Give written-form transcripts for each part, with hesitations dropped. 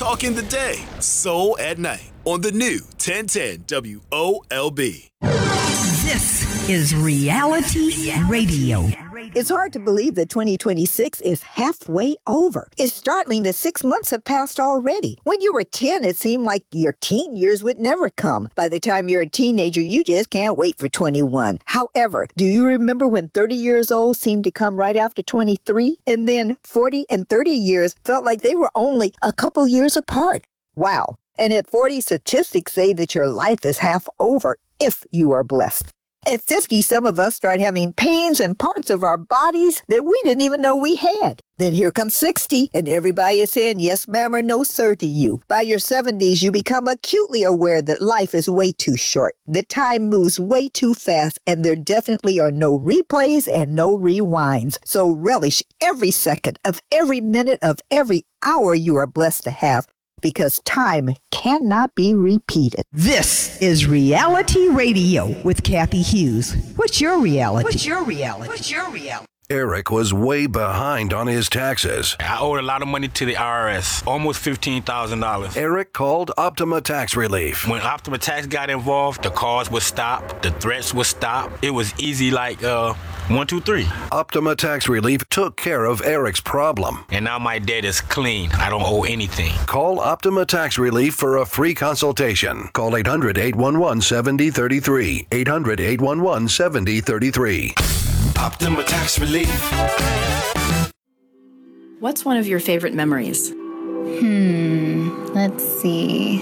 talking the day, soul at night on the new 1010 WOLB. This is Reality Radio. It's hard to believe that 2026 is halfway over. It's startling that 6 months have passed already. When you were 10, it seemed like your teen years would never come. By the time you're a teenager, you just can't wait for 21. However, do you remember when 30 years old seemed to come right after 23? And then 40 and 30 years felt like they were only a couple years apart. Wow. And at 40, statistics say that your life is half over if you are blessed. At 50, some of us start having pains in parts of our bodies that we didn't even know we had. Then here comes 60, and everybody is saying yes, ma'am, or no, sir to you. By your 70s, you become acutely aware that life is way too short, that time moves way too fast, and there definitely are no replays and no rewinds. So relish every second of every minute of every hour you are blessed to have, because time cannot be repeated. This is Reality Radio with Kathy Hughes. What's your reality? Eric was way behind on his taxes. I owed a lot of money to the IRS, almost $15,000. Eric called Optima Tax Relief. When Optima Tax got involved, the calls would stop, the threats would stop. It was easy like 1, 2, 3. Optima Tax Relief took care of Eric's problem. And now my debt is clean. I don't owe anything. Call Optima Tax Relief for a free consultation. Call 800-811-7033. 800-811-7033. Optima Tax Relief. What's one of your favorite memories? Let's see.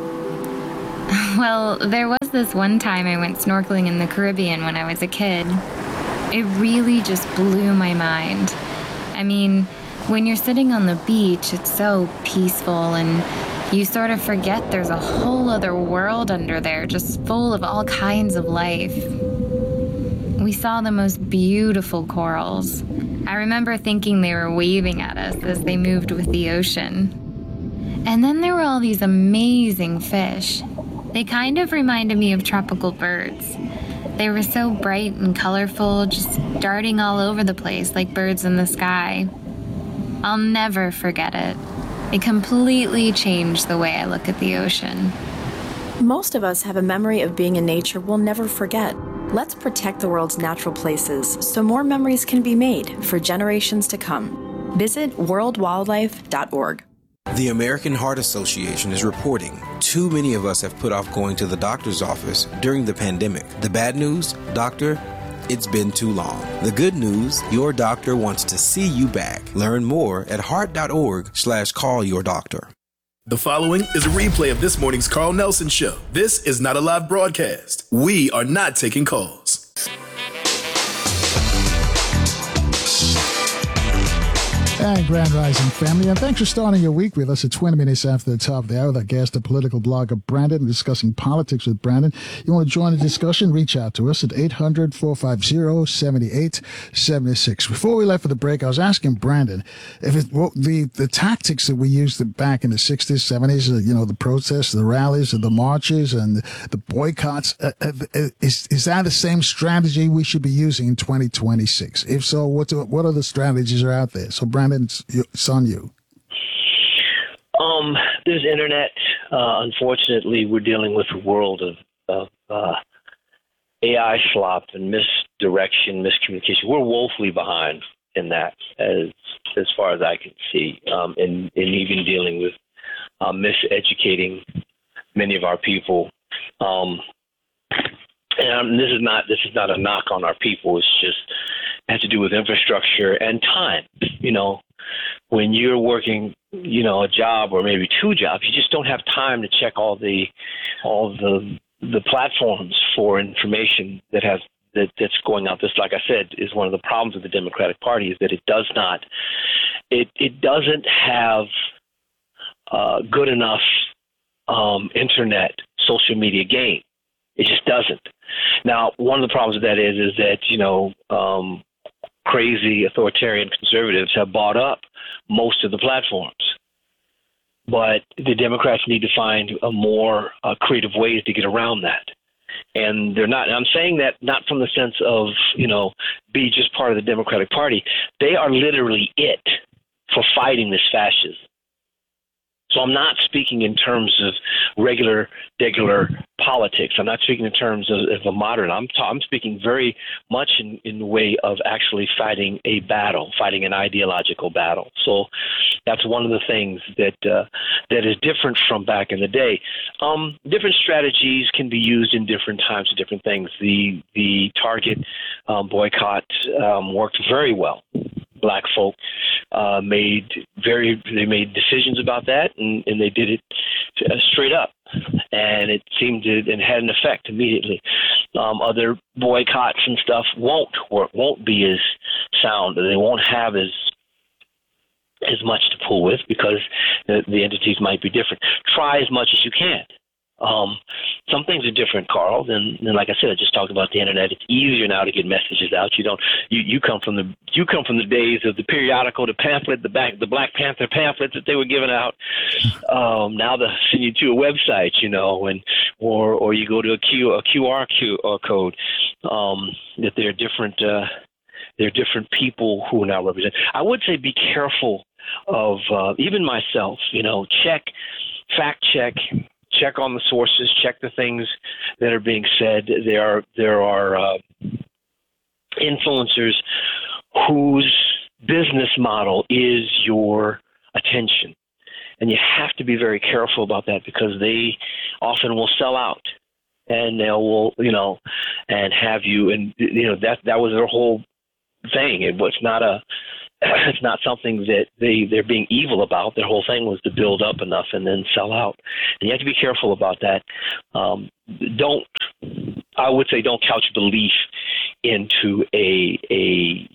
Well, there was this one time I went snorkeling in the Caribbean when I was a kid. It really just blew my mind. I mean, when you're sitting on the beach, it's so peaceful and you sort of forget there's a whole other world under there, just full of all kinds of life. We saw the most beautiful corals. I remember thinking they were waving at us as they moved with the ocean. And then there were all these amazing fish. They kind of reminded me of tropical birds. They were so bright and colorful, just darting all over the place like birds in the sky. I'll never forget it. It completely changed the way I look at the ocean. Most of us have a memory of being in nature we'll never forget. Let's protect the world's natural places so more memories can be made for generations to come. Visit worldwildlife.org. The American Heart Association is reporting too many of us have put off going to the doctor's office during the pandemic. The bad news, doctor, it's been too long. The good news, your doctor wants to see you back. Learn more at heart.org/callyourdoctor. The following is a replay of this morning's Carl Nelson Show. This is not a live broadcast. We are not taking calls. And Grand Rising family, and thanks for starting your week with us at 20 minutes after the top of the hour. That guest, the political blogger Brandon, discussing politics with Brandon. You want to join the discussion? Reach out to us at 800-450-7876. Before we left for the break, I was asking Brandon if the tactics that we used back in the 60s, 70s, the protests, the rallies, the marches, and the boycotts, is that the same strategy we should be using in 2026? If so, what are the strategies are out there? So, Brandon, it's on you. There's internet. Unfortunately, we're dealing with a world of AI slop and misdirection, miscommunication. We're woefully behind in that, as far as I can see, in even dealing with miseducating many of our people. And this is not a knock on our people. It's just has to do with infrastructure and time. When you're working, a job or maybe two jobs, you just don't have time to check all the platforms for information that's going out. This, like I said, is one of the problems with the Democratic Party, is that it doesn't have good enough internet social media game. It just doesn't. Now, one of the problems with that is that crazy authoritarian conservatives have bought up most of the platforms. But the Democrats need to find a more creative ways to get around that. And they're not. And I'm saying that not from the sense of, be just part of the Democratic Party. They are literally it for fighting this fascism. So I'm not speaking in terms of regular politics. I'm not speaking in terms of a modern. I'm speaking very much in the way of actually fighting a battle, fighting an ideological battle. So that's one of the things that is different from back in the day. Different strategies can be used in different times of different things. The Target boycott worked very well. Black folk made decisions about that, and they did it straight up, and it seemed to and had an effect immediately. Other boycotts and stuff won't be as sound. They won't have as much to pull with because the entities might be different. Try as much as you can. Some things are different, Carl, than like I said, I just talked about the internet. It's easier now to get messages out. You come from the days of the periodical, the pamphlet, the Black Panther pamphlets that they were giving out. Now they send you to a website, or you go to a QR code. That there are different people who are now represented. I would say be careful of even myself. Fact check. Check on the sources. Check the things that are being said. There are influencers whose business model is your attention, and you have to be very careful about that because they often will sell out, and they will and have you, and that was their whole thing. It's not something that they're being evil about. Their whole thing was to build up enough and then sell out. And you have to be careful about that. Don't couch belief into a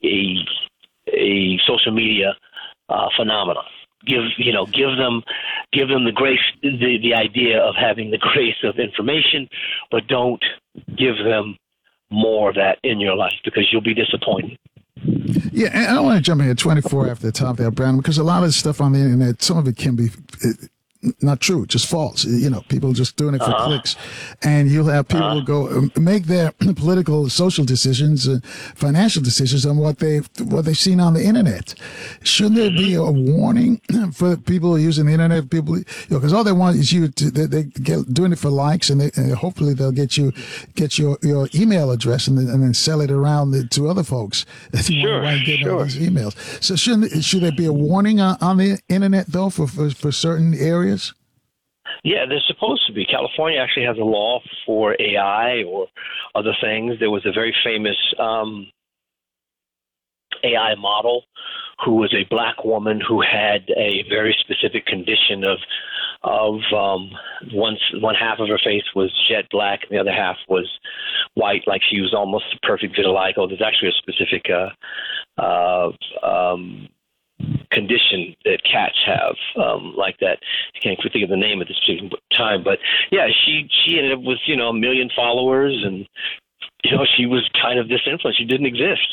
social media phenomenon. Give them the grace, the idea of having the grace of information, but don't give them more of that in your life because you'll be disappointed. Yeah, and I want to jump in at 24 after the top there, Brandon, because a lot of stuff on the internet, some of it can be not true, just false. People just doing it for clicks. And you'll have people who go make their political, social decisions, financial decisions on what they've seen on the internet. Shouldn't there be a warning for people who are using the internet? People, because all they want is you to they get doing it for likes, and hopefully they'll get your email address and then sell it around to other folks. Sure. All these emails. So should there be a warning on the internet though for certain areas? Yeah, there's supposed to be. California actually has a law for AI or other things. There was a very famous AI model who was a black woman who had a very specific condition of one half of her face was jet black and the other half was white, like she was almost a perfect vitiligo. There's actually a specific condition that cats have like that. I can't think of the name at this particular time, but yeah, she ended up with a million followers, and she was kind of this influence. She didn't exist.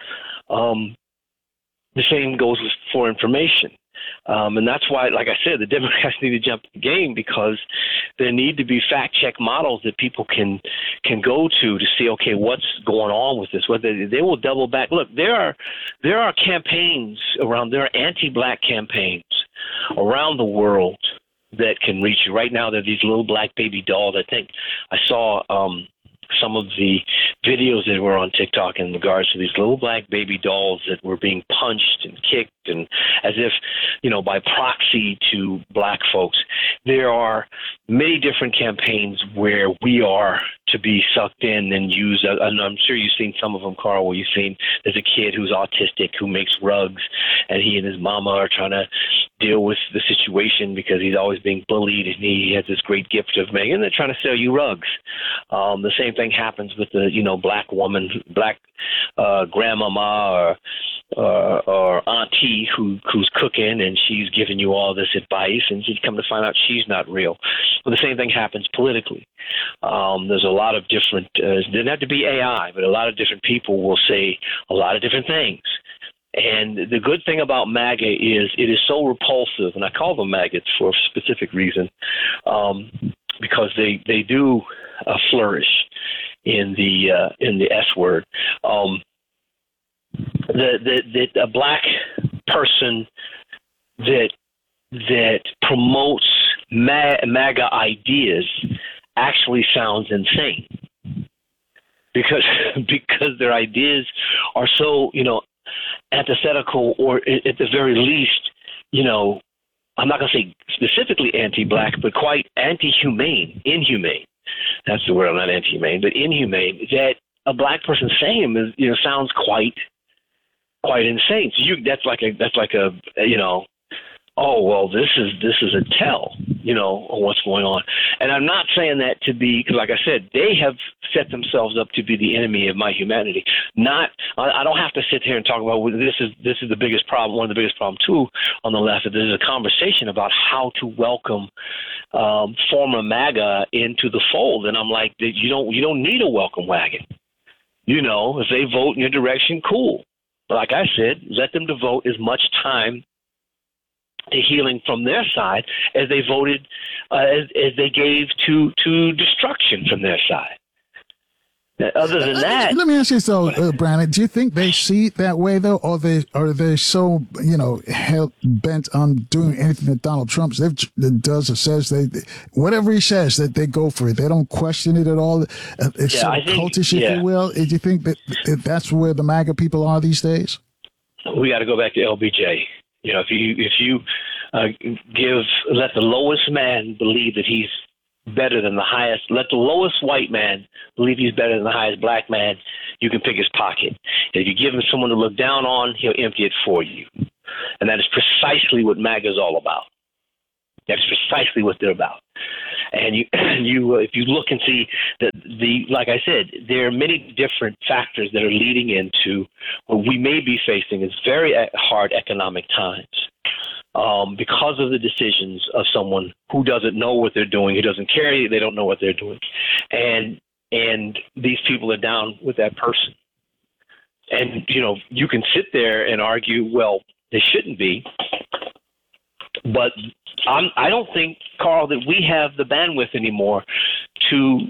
The same goes for information. And that's why, like I said, the Democrats need to jump the game because there need to be fact-check models that people can go to see, okay, what's going on with this. Whether they will double back. Look, there are campaigns around. There are anti-black campaigns around the world that can reach you. Right now, there are these little black baby dolls. I think I saw some of the videos that were on TikTok in regards to these little black baby dolls that were being punched and kicked, and as if, by proxy to black folks. There are many different campaigns where we are to be sucked in and used. And I'm sure you've seen some of them, Carl, where you've seen there's a kid who's autistic who makes rugs, and he and his mama are trying to deal with the situation because he's always being bullied, and he has this great gift of making, and they're trying to sell you rugs. The same thing happens with the, black woman, black grandmama or auntie who's cooking, and she's giving you all this advice, and you come to find out she's not real. Well, the same thing happens politically. There's a lot of different, it doesn't have to be AI, but a lot of different people will say a lot of different things. And the good thing about MAGA is it is so repulsive, and I call them maggots for a specific reason, because they do flourish in the S word. That a black person that promotes MAGA ideas actually sounds insane because their ideas are so, antithetical, or at the very least, I'm not going to say specifically anti-black, but quite inhumane. That's the word. I'm not anti-humane, but inhumane. That a black person saying them is, sounds quite insane. So that's like a oh, well, this is a tell, of what's going on. And I'm not saying that to be, because like I said, they have set themselves up to be the enemy of my humanity. I don't have to sit here and talk about this is the biggest problem, one of the biggest problems too on the left. There's a conversation about how to welcome former MAGA into the fold. And I'm like, you don't need a welcome wagon. If they vote in your direction, cool. But like I said, let them devote as much time to healing from their side as they voted, as they gave to destruction from their side. Other than that, let me ask you so, Brandon. Do you think they see it that way though, or are they so hell bent on doing anything that Donald Trump does or says? Whatever he says, that they go for it. They don't question it at all. It's so cultish, if you will. Do you think that that's where the MAGA people are these days? We got to go back to LBJ. If you let the lowest man believe that he's better than the highest, let the lowest white man believe he's better than the highest black man, you can pick his pocket. If you give him someone to look down on, he'll empty it for you. And that is precisely what MAGA is all about. That's precisely what they're about. And if you look and see that like I said, there are many different factors that are leading into what we may be facing is very hard economic times because of the decisions of someone who doesn't know what they're doing, who doesn't care, they don't know what they're doing, and these people are down with that person. And you can sit there and argue, well, they shouldn't be, but I don't think, Carl, that we have the bandwidth anymore to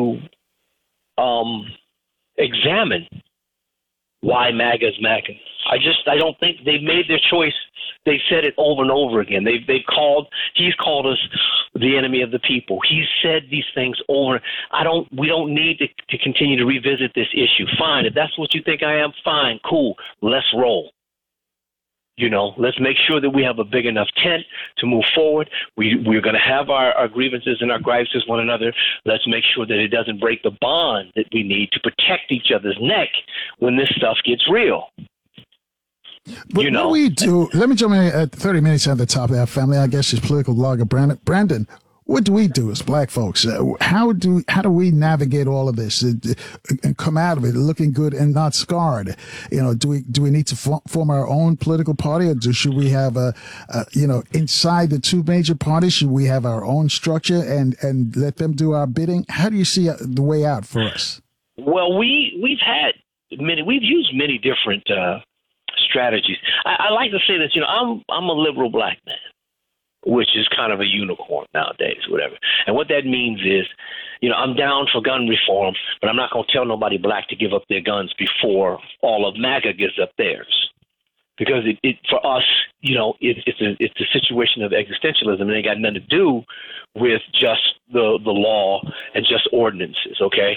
examine why MAGA is MAGA. I don't think they've made their choice. They've said it over and over again. He's called us the enemy of the people. He's said these things over. We don't need to continue to revisit this issue. Fine. If that's what you think I am, fine, cool. Let's roll. Let's make sure that we have a big enough tent to move forward. We're going to have our grievances and our gripes with one another. Let's make sure that it doesn't break the bond that we need to protect each other's neck when this stuff gets real. But what do we do? Let me jump in at 30 minutes at the top of that family. I guess is political blogger Brandon. What do we do as black folks? How do we navigate all of this and come out of it looking good and not scarred? Do we need to form our own political party, or should we have inside the two major parties? Should we have our own structure and let them do our bidding? How do you see the way out for us? Well, we've used many different strategies. I like to say that I'm a liberal black man, which is kind of a unicorn nowadays, whatever. And what that means is, I'm down for gun reform, but I'm not going to tell nobody black to give up their guns before all of MAGA gives up theirs. Because it for us, it's a situation of existentialism, and it got nothing to do with just the law and just ordinances, okay?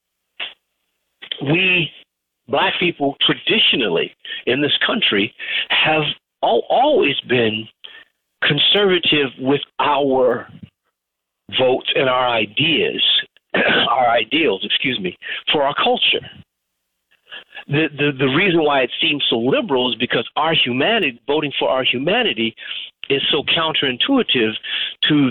We, black people, traditionally in this country have always been conservative with our votes and our ideas, our ideals, for our culture. The reason why it seems so liberal is because voting for our humanity is so counterintuitive to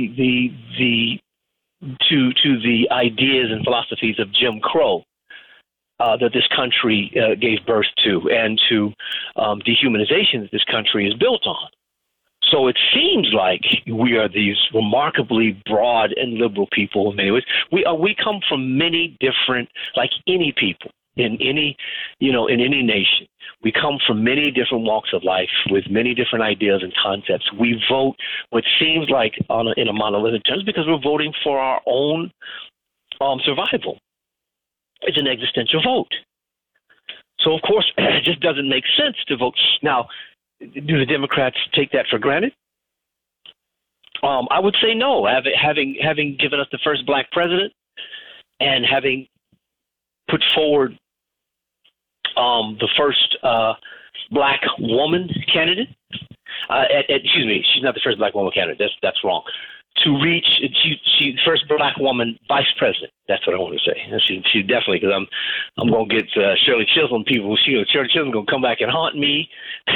the ideas and philosophies of Jim Crow that this country gave birth to, and to dehumanization that this country is built on. So it seems like we are these remarkably broad and liberal people in many ways. We come from many different, like any people in any nation. We come from many different walks of life with many different ideas and concepts. We vote what seems like in a monolithic terms because we're voting for our own survival. It's an existential vote. So, of course, it just doesn't make sense to vote. Now, do the Democrats take that for granted? I would say no. Having given us the first black president and having put forward the first black woman candidate. Excuse me, she's not the first black woman candidate. That's wrong. To reach, she first black woman vice president. That's what I want to say. And she definitely, because I'm gonna get Shirley Chisholm people. Shirley Chisholm gonna come back and haunt me.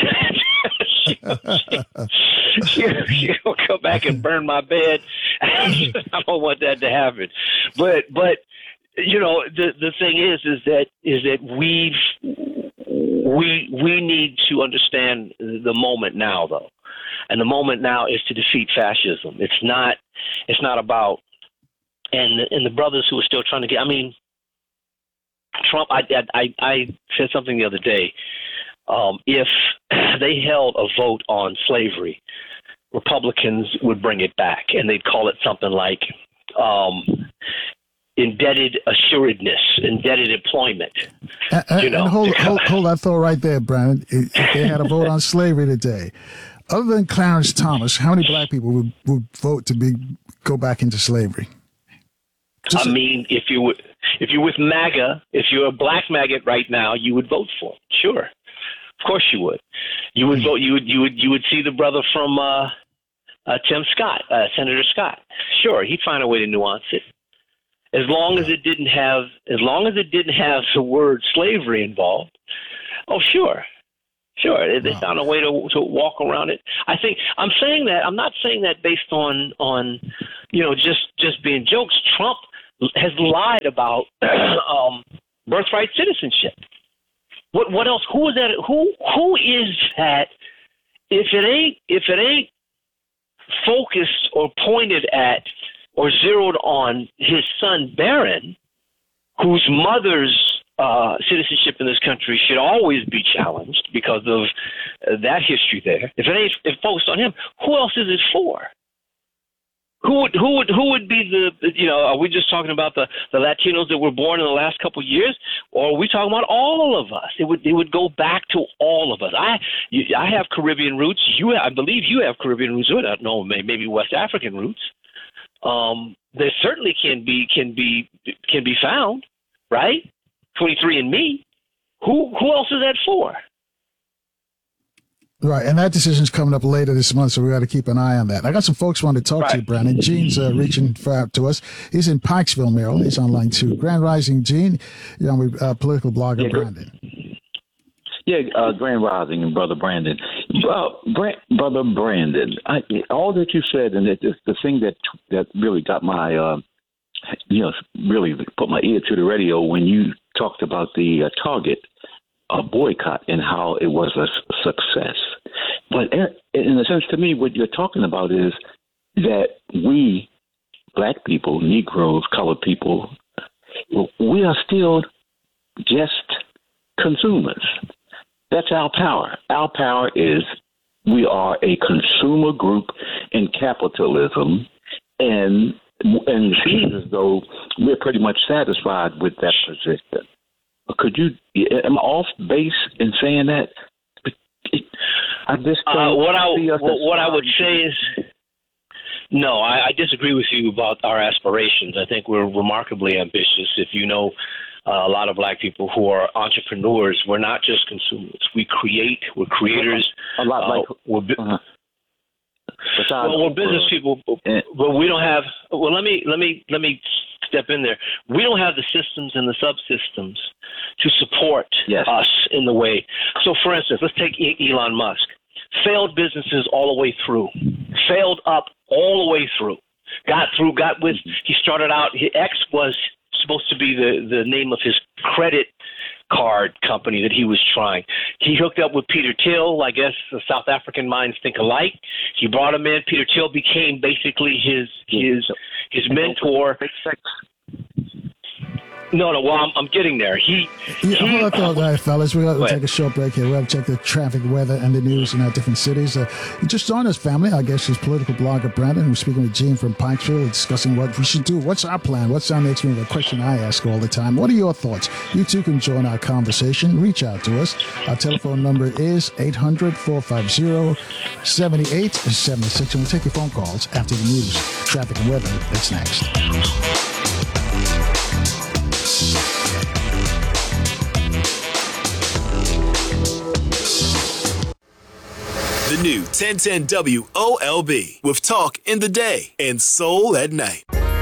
She'll come back and burn my bed. I don't want that to happen. But you know, the thing is that we need to understand the moment now, though. And the moment now is to defeat fascism. It's not about, and the brothers who are still trying to get, I mean, Trump, I said something the other day. If they held a vote on slavery, Republicans would bring it back, and they'd call it something like indebted assuredness, indebted employment. And hold that thought right there, Brandon. If they had a vote on slavery today, other than Clarence Thomas, how many black people would vote to go back into slavery? I mean, if you're with MAGA, if you're a black maggot right now, you would vote for it. Sure, of course you would. You would vote. You would see the brother from Tim Scott, Senator Scott. Sure, he'd find a way to nuance it. As long as it didn't have the word slavery involved. Oh, sure. They found a way to walk around it. I'm saying that. I'm not saying that based on just being jokes. Trump has lied about birthright citizenship. What else? Who is that? Who is that? If it ain't focused or pointed at or zeroed on his son Barron, whose mother's citizenship in this country should always be challenged because of that history there. If it ain't focused on him, who else is it for? Who would be the, are we just talking about the Latinos that were born in the last couple of years, or are we talking about all of us? It would go back to all of us. I have Caribbean roots. I believe you have Caribbean roots. I don't know, maybe West African roots. There certainly can be found, right? 23andMe. Who else is that for? Right, and that decision's coming up later this month, so we got to keep an eye on that. I got some folks wanting to talk to you, Brandon. Gene's reaching out to us. He's in Pikesville, Maryland. He's on line 2. Grand Rising, Gene. You're on with political blogger Brandon. Yeah, Grand Rising and Brother Brandon. Brother Brandon, all that you said, and the thing that really got my, really put my ear to the radio when you talked about the Target boycott and how it was a success. But in a sense, to me, what you're talking about is that we, black people, Negroes, colored people, we are still just consumers. That's our power. Our power is we are a consumer group in capitalism, and it seems as though we're pretty much satisfied with that position. Am I off base in saying that? I just what I would say is, no, I disagree with you about our aspirations. I think we're remarkably ambitious. If you know a lot of black people who are entrepreneurs, we're not just consumers. We create. We're creators. A lot we're business people, but we don't have. Well, let me step in there. We don't have the systems and the subsystems to support us in the way. So, for instance, let's take Elon Musk. Failed businesses all the way through. Failed up all the way through. He started out, X was supposed to be the name of his credit card company that he was trying. He hooked up with Peter Thiel. I guess the South African minds think alike. He brought him in. Peter Thiel became basically his mentor. No. Well, I'm getting there. Hold on, fellas. We'll take a short break here. We'll check the traffic, weather, and the news in our different cities. You just joined us, family. I guess is political blogger Brandon. We're speaking with Gene from Pikesville, discussing what we should do. What's our plan? What's our next move? A question I ask all the time. What are your thoughts? You too can join our conversation. Reach out to us. Our telephone number is 800-450-7876, and we'll take your phone calls after the news, traffic, and weather. That's next. The new 1010 WOLB with talk in the day and soul at night.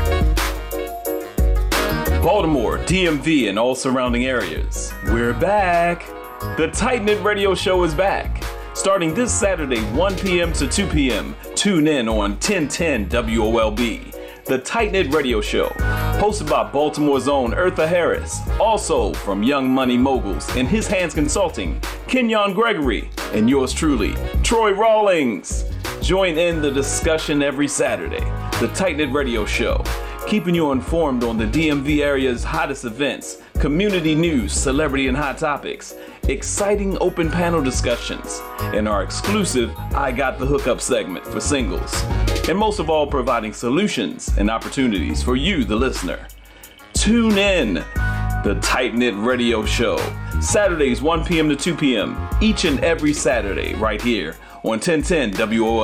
Baltimore, DMV, and all surrounding areas. We're back. The Tight Knit Radio Show is back. Starting this Saturday, 1 p.m. to 2 p.m., tune in on 1010 WOLB. The Tight Knit Radio Show, hosted by Baltimore's own Eartha Harris, also from Young Money Moguls and His Hands Consulting, Kenyon Gregory, and yours truly, Troy Rawlings. Join in the discussion every Saturday. The Tight Knit Radio Show, keeping you informed on the DMV area's hottest events, community news, celebrity and hot topics, exciting open panel discussions, and our exclusive I Got the Hookup segment for singles. And most of all, providing solutions and opportunities for you, the listener. Tune in. The Tight Knit Radio Show, Saturdays 1 p.m. to 2 p.m. each and every Saturday right here on 1010 WOLB.